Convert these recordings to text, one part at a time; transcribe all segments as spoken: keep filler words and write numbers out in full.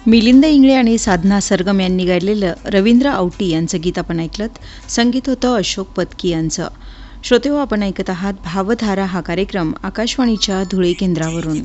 मिलिंद इंगळे आणि साधना सरगम यांनी गायलेलं रवींद्र आवटी यांचं गीत आपण ऐकलं. संगीत होतं अशोक पत्की यांचं. श्रोतेहो, आपण ऐकत आहात भावधारा हा कार्यक्रम आकाशवाणीच्या धुळे केंद्रावरून.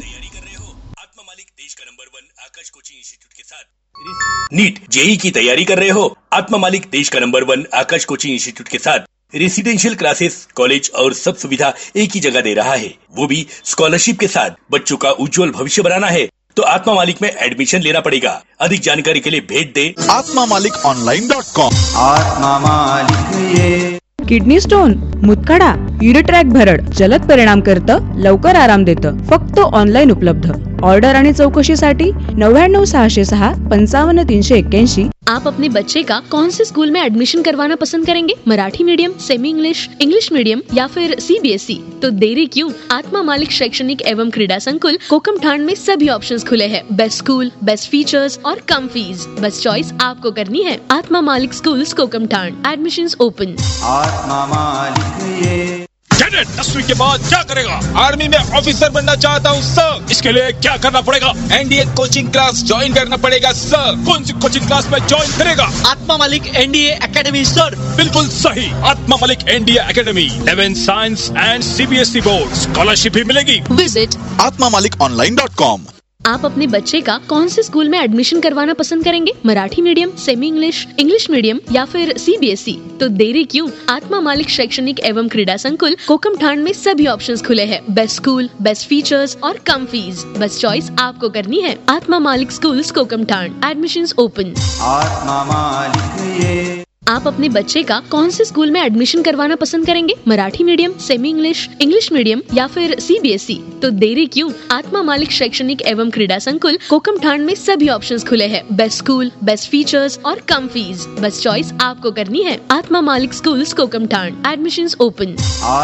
नीट जेई की तैयारी कर रहे हो? आत्मा मालिक देश का नंबर वन आकाश कोचिंग इंस्टीट्यूट के साथ रेसिडेंशियल क्लासेस, कॉलेज और सब सुविधा एक ही जगह दे रहा है, वो भी स्कॉलरशिप के साथ. बच्चों का उज्जवल भविष्य बनाना है तो आत्मा मालिक में एडमिशन लेना पड़ेगा. अधिक जानकारी के लिए भेज दे आत्मा मालिक ऑनलाइन डॉट कॉम. आत्मा मालिक. किडनी स्टोन, मुतखडा, युरिट्रॅक भरड जलद परिणाम करतं, लवकर आराम देतं. फक्त ऑनलाईन उपलब्ध. ऑर्डर आणि चौकशीसाठी नव्याण्णव सहाशे सहा पंचावन्न तीनशे एक्क्याऐंशी. आप अपने बच्चे का कौन से स्कूल में एडमिशन करवाना पसंद करेंगे? Marathi medium, semi English, English medium या फिर सीबीएसई? तो देरी क्यों? आत्मा मालिक शैक्षणिक एवं क्रीड़ा संकुल कोकमठाण में सभी ऑप्शंस खुले हैं. बेस्ट स्कूल, बेस्ट फीचर्स और कम फीस. बस चॉइस आपको करनी है. आत्मा मालिक स्कूल्स कोकमठाण. Admissions open. आत्मा मालिक. कैडेट दसवीं के बाद क्या करेगा? आर्मी में ऑफिसर बनना चाहता हूँ सर. इसके लिए क्या करना पड़ेगा? एनडीए कोचिंग क्लास ज्वाइन करना पड़ेगा सर. कौन सी कोचिंग क्लास में ज्वाइन करेगा? आत्मा मालिक एनडीए एकेडमी सर. बिल्कुल सही. आत्मा मालिक NDA academy. Eleven science and CBSE board. Scholarship भी मिलेगी. विजिट आत्मा मालिक ऑनलाइन डॉट कॉम. आप अपने बच्चे का कौन से स्कूल में एडमिशन करवाना पसंद करेंगे? Marathi medium, semi English, English medium या फिर सीबीएसई? तो देरी क्यों? आत्मा मालिक शैक्षणिक एवं क्रीड़ा संकुल कोकमठाण में सभी ऑप्शंस खुले हैं. बेस्ट स्कूल, बेस्ट फीचर्स और कम फीस. बस चॉइस आपको करनी है. आत्मा मालिक स्कूल्स कोकमठाण. Admissions open. आत्मा मालिक. आप अपने बच्चे का कौन से स्कूल में एडमिशन करवाना पसंद करेंगे? Marathi medium, semi English, English medium या फिर सीबीएसई? तो देरी क्यों? आत्मा मालिक शैक्षणिक एवं क्रीड़ा संकुल कोकमठाण में सभी ऑप्शंस खुले हैं. बेस्ट स्कूल, बेस्ट फीचर्स और कम फीस. बस चॉइस आपको करनी है. आत्मा मालिक स्कूल्स कोकमठाण. Admissions open.